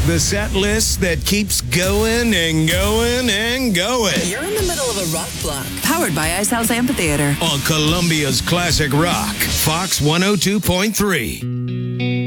The set list that keeps going and going and going. You're in the middle of a rock block. Powered by Ice House Amphitheater. On Columbia's Classic Rock, Fox 102.3.